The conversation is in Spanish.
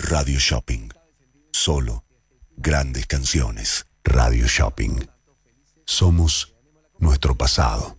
Radio Shopping. Solo grandes canciones. Radio Shopping. Somos nuestro pasado.